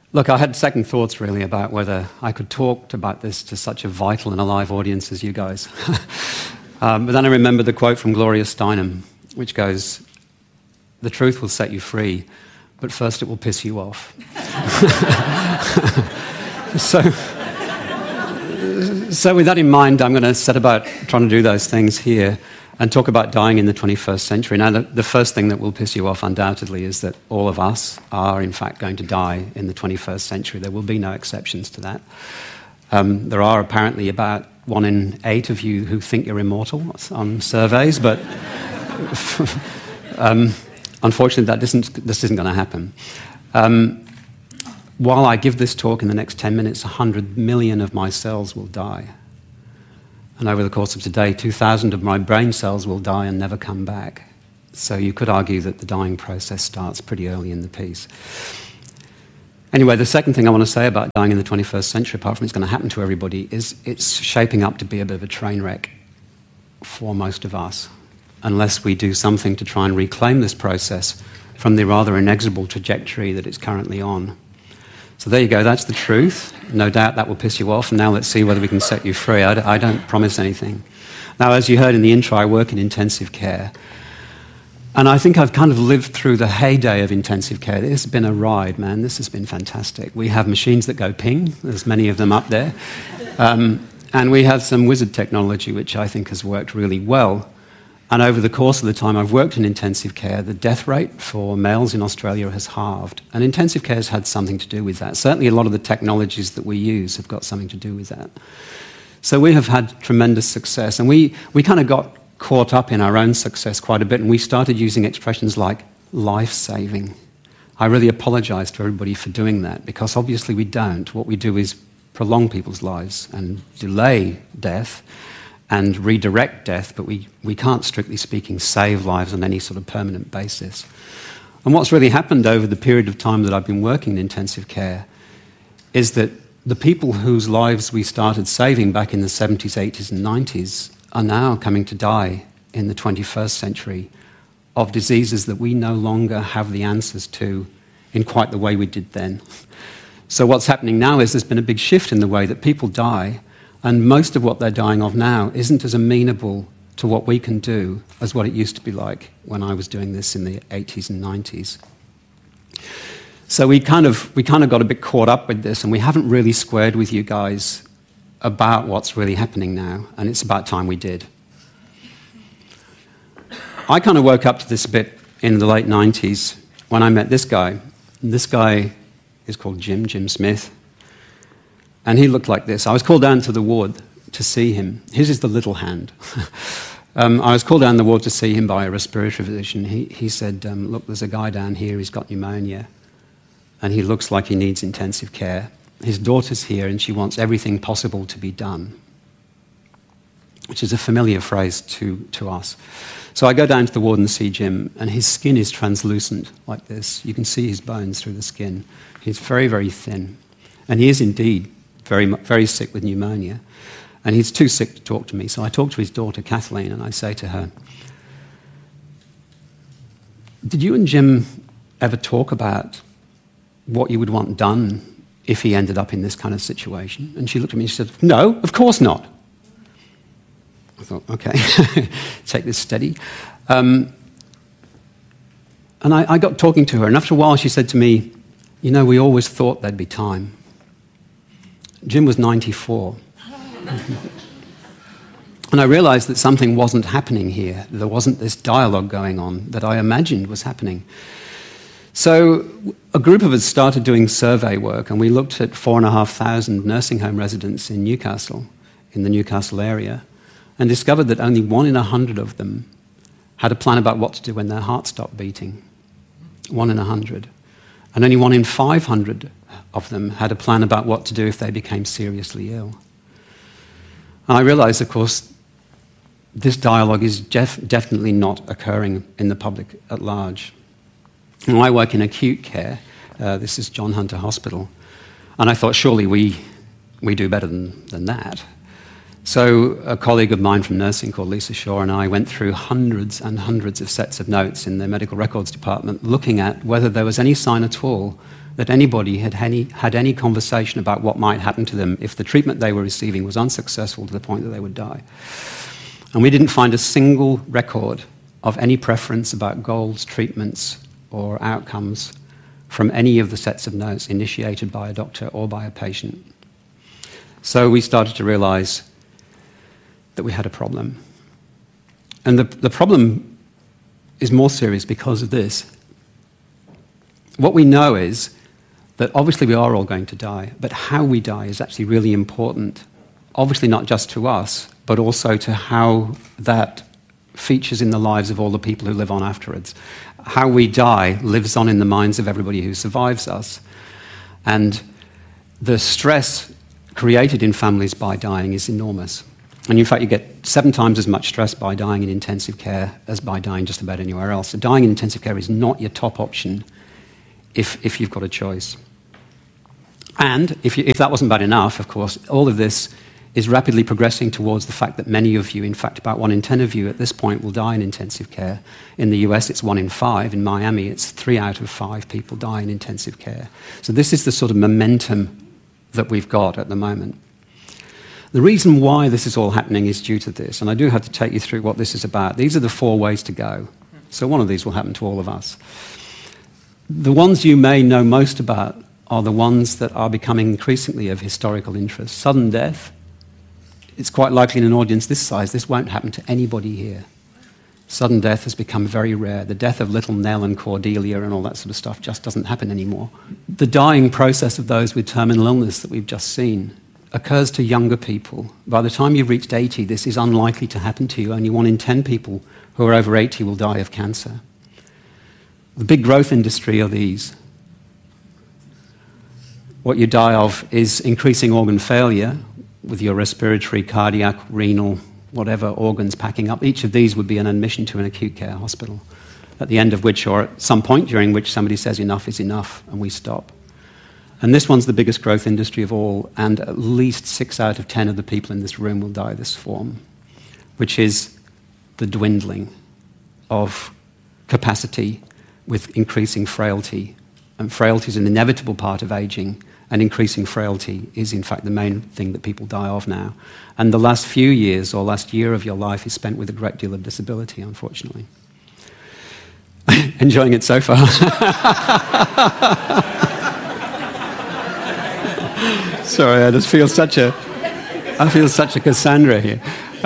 Look, I had second thoughts really about whether I could talk about this to such a vital and alive audience as you guys. But then I remembered the quote from Gloria Steinem, which goes, "The truth will set you free, but first it will piss you off." So with that in mind, I'm going to set about trying to do those things here and talk about dying in the 21st century. Now, the first thing that will piss you off, undoubtedly, is that all of us are, in fact, going to die in the 21st century. There will be no exceptions to that. There are apparently about 1 in 8 of you who think you're immortal on surveys, but unfortunately, this isn't going to happen. While I give this talk in the next 10 minutes, 100 million of my cells will die. And over the course of today, 2,000 of my brain cells will die and never come back. So you could argue that the dying process starts pretty early in the piece. Anyway, the second thing I want to say about dying in the 21st century, apart from it's going to happen to everybody, is it's shaping up to be a bit of a train wreck for most of us, unless we do something to try and reclaim this process from the rather inexorable trajectory that it's currently on. So there you go, that's the truth. No doubt that will piss you off, and now let's see whether we can set you free. I don't promise anything. Now, as you heard in the intro, I work in intensive care. And I think I've kind of lived through the heyday of intensive care. This has been a ride, man. This has been fantastic. We have machines that go ping. There's many of them up there. And we have some wizard technology, which I think has worked really well. And over the course of the time I've worked in intensive care, the death rate for males in Australia has halved. And intensive care has had something to do with that. Certainly a lot of the technologies that we use have got something to do with that. So we have had tremendous success. And we kind of got caught up in our own success quite a bit, and we started using expressions like life-saving. I really apologize to everybody for doing that, because obviously we don't. What we do is prolong people's lives and delay death and redirect death, but we can't, strictly speaking, save lives on any sort of permanent basis. And what's really happened over the period of time that I've been working in intensive care is that the people whose lives we started saving back in the 70s, 80s and 90s are now coming to die in the 21st century of diseases that we no longer have the answers to in quite the way we did then. So what's happening now is there's been a big shift in the way that people die, and most of what they're dying of now isn't as amenable to what we can do as what it used to be like when I was doing this in the 80s and 90s. So we kind of got a bit caught up with this, and we haven't really squared with you guys about what's really happening now, and it's about time we did. I kind of woke up to this a bit in the late 90s when I met this guy. This guy is called Jim Smith. And he looked like this. I was called down to the ward to see him. His is the little hand. I was called down the ward to see him by a respiratory physician. He said, look, there's a guy down here, he's got pneumonia, and he looks like he needs intensive care. His daughter's here, and she wants everything possible to be done, which is a familiar phrase to us. So I go down to the ward and see Jim, and his skin is translucent like this. You can see his bones through the skin. He's very, very thin, and he is indeed very, very sick with pneumonia, and he's too sick to talk to me. So I talk to his daughter, Kathleen, and I say to her, did you and Jim ever talk about what you would want done if he ended up in this kind of situation? And she looked at me and she said, no, of course not. I thought, okay, take this steady. And I got talking to her, and after a while she said to me, you know, we always thought there'd be time. Jim was 94. And I realized that something wasn't happening here. There wasn't this dialogue going on that I imagined was happening. So a group of us started doing survey work, and we looked at 4,500 nursing home residents in Newcastle, in the Newcastle area, and discovered that only 1 in 100 of them had a plan about what to do when their heart stopped beating. 1 in 100. And only 1 in 500 of them had a plan about what to do if they became seriously ill. And I realized, of course, this dialogue is definitely not occurring in the public at large. And I work in acute care. This is John Hunter Hospital. And I thought, surely we do better than that. So a colleague of mine from nursing called Lisa Shaw and I went through hundreds and hundreds of sets of notes in the medical records department looking at whether there was any sign at all that anybody had any conversation about what might happen to them if the treatment they were receiving was unsuccessful to the point that they would die. And we didn't find a single record of any preference about goals, treatments, or outcomes from any of the sets of notes initiated by a doctor or by a patient. So we started to realize that we had a problem. And the problem is more serious because of this. What we know is that obviously we are all going to die, but how we die is actually really important. Obviously not just to us, but also to how that features in the lives of all the people who live on afterwards. How we die lives on in the minds of everybody who survives us. And the stress created in families by dying is enormous. And in fact, you get 7 times as much stress by dying in intensive care as by dying just about anywhere else. So dying in intensive care is not your top option if you've got a choice. And if that wasn't bad enough, of course, all of this is rapidly progressing towards the fact that many of you, in fact about 1 in 10 of you at this point, will die in intensive care. In the US, it's 1 in 5. In Miami, it's 3 out of 5 people die in intensive care. So this is the sort of momentum that we've got at the moment. The reason why this is all happening is due to this, and I do have to take you through what this is about. These are the 4 ways to go. So one of these will happen to all of us. The ones you may know most about are the ones that are becoming increasingly of historical interest. Sudden death. It's quite likely in an audience this size, this won't happen to anybody here. Sudden death has become very rare. The death of little Nell and Cordelia and all that sort of stuff just doesn't happen anymore. The dying process of those with terminal illness that we've just seen occurs to younger people. By the time you've reached 80, this is unlikely to happen to you. Only 1 in 10 people who are over 80 will die of cancer. The big growth industry are these. What you die of is increasing organ failure with your respiratory, cardiac, renal, whatever organs packing up. Each of these would be an admission to an acute care hospital, at the end of which, or at some point during which, somebody says enough is enough and we stop. And this one's the biggest growth industry of all, and at least 6 out of 10 of the people in this room will die this form, which is the dwindling of capacity with increasing frailty. And frailty is an inevitable part of aging, and increasing frailty is, in fact, the main thing that people die of now. And the last few years, or last year of your life, is spent with a great deal of disability, unfortunately. Enjoying it so far? Sorry, I just feel such a Cassandra here.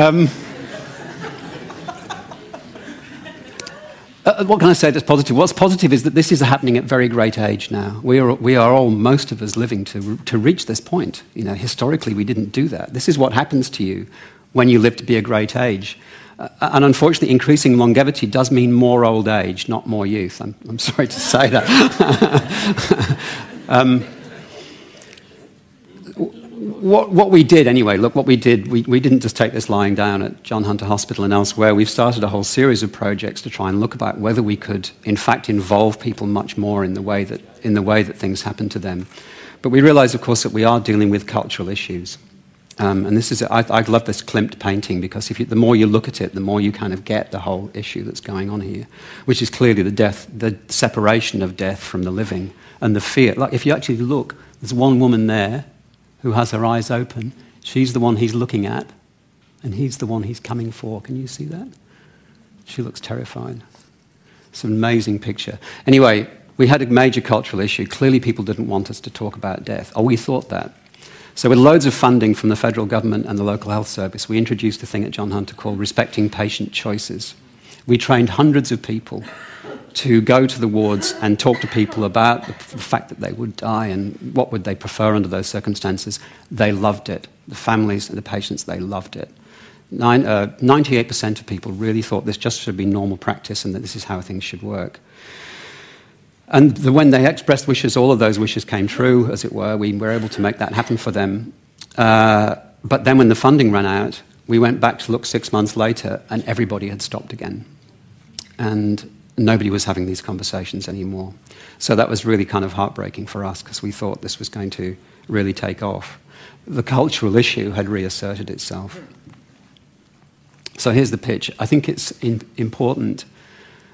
What can I say that's positive? What's positive is that this is happening at very great age now. We are all, most of us, living to reach this point. You know, historically, we didn't do that. This is what happens to you when you live to be a great age. And unfortunately, increasing longevity does mean more old age, not more youth. I'm sorry to say that. What we did anyway, look, what we did, we didn't just take this lying down at John Hunter Hospital and elsewhere. We've started a whole series of projects to try and look about whether we could, in fact, involve people much more in the way that things happen to them. But we realize, of course, that we are dealing with cultural issues. And this is, I love this Klimt painting, because the more you look at it, the more you kind of get the whole issue that's going on here, which is clearly the separation of death from the living and the fear. Like, if you actually look, there's one woman there who has her eyes open. She's the one he's looking at, and he's the one he's coming for. Can you see that? She looks terrified. It's an amazing picture. Anyway, we had a major cultural issue. Clearly people didn't want us to talk about death. Oh, we thought that. So with loads of funding from the federal government and the local health service, we introduced a thing at John Hunter called Respecting Patient Choices. We trained hundreds of people to go to the wards and talk to people about the fact that they would die and what would they prefer under those circumstances. They loved it. The families and the patients, they loved it. 98% of people really thought this just should be normal practice and that this is how things should work. And when they expressed wishes, all of those wishes came true, as it were. We were able to make that happen for them. But then when the funding ran out, we went back to look 6 months later, and everybody had stopped again. And nobody was having these conversations anymore. So that was really kind of heartbreaking for us, because we thought this was going to really take off. The cultural issue had reasserted itself. So here's the pitch. I think it's important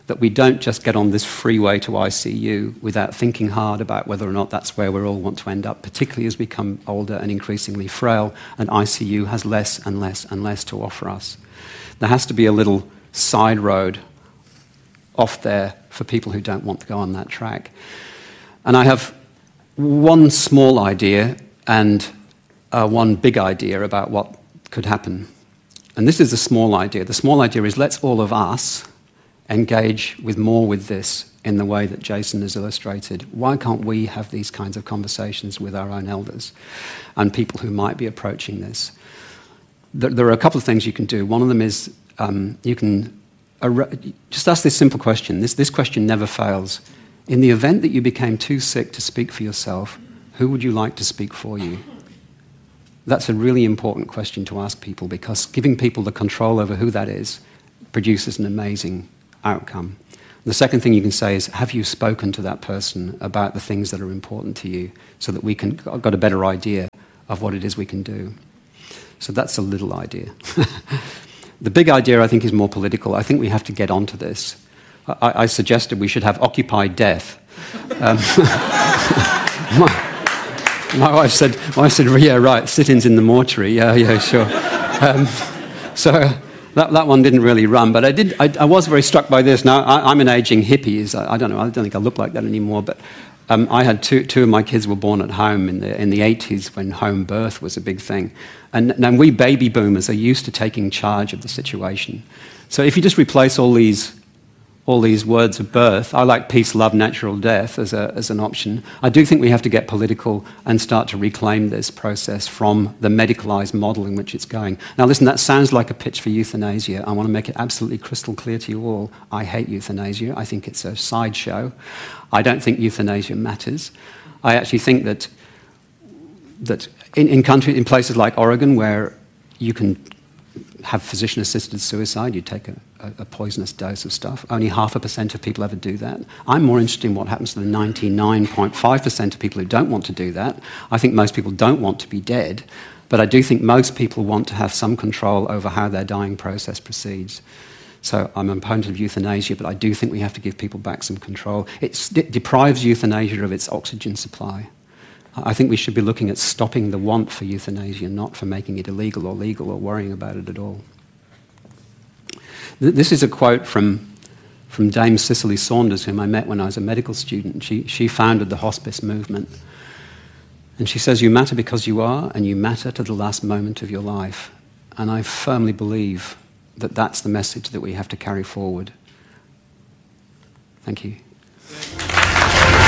that we don't just get on this freeway to ICU without thinking hard about whether or not that's where we all want to end up, particularly as we become older and increasingly frail, and ICU has less and less and less to offer us. There has to be a little side road off there for people who don't want to go on that track. And I have one small idea and one big idea about what could happen. And this is the small idea. The small idea is, let's all of us engage more with this in the way that Jason has illustrated. Why can't we have these kinds of conversations with our own elders and people who might be approaching this? There are a couple of things you can do. One of them is you can just ask this simple question. This question never fails. In the event that you became too sick to speak for yourself, who would you like to speak for you? That's a really important question to ask people, because giving people the control over who that is produces an amazing outcome. The second thing you can say is, have you spoken to that person about the things that are important to you, so that we can got a better idea of what it is we can do? So that's a little idea. The big idea, I think, is more political. I think we have to get onto this. I suggested we should have occupied death. My wife said, yeah, right, sit-ins in the mortuary. Yeah, sure. So that one didn't really run, but I was very struck by this. Now, I'm an aging hippie. I don't know, I don't think I look like that anymore, but I had two of my kids were born at home in the 80s, when home birth was a big thing. And we baby boomers are used to taking charge of the situation. So if you just replace all these words of birth, I like peace, love, natural death as an option. I do think we have to get political and start to reclaim this process from the medicalised model in which it's going. Now listen, that sounds like a pitch for euthanasia. I want to make it absolutely crystal clear to you all. I hate euthanasia. I think it's a sideshow. I don't think euthanasia matters. I actually think that in places like Oregon, where you can have physician-assisted suicide, you take a poisonous dose of stuff. Only 0.5% of people ever do that. I'm more interested in what happens to the 99.5% of people who don't want to do that. I think most people don't want to be dead, but I do think most people want to have some control over how their dying process proceeds. So I'm an opponent of euthanasia, but I do think we have to give people back some control. It deprives euthanasia of its oxygen supply. I think we should be looking at stopping the want for euthanasia, not for making it illegal or legal or worrying about it at all. This is a quote from Dame Cicely Saunders, whom I met when I was a medical student. She founded the hospice movement. And she says, "You matter because you are, and you matter to the last moment of your life." And I firmly believe that that's the message that we have to carry forward. Thank you.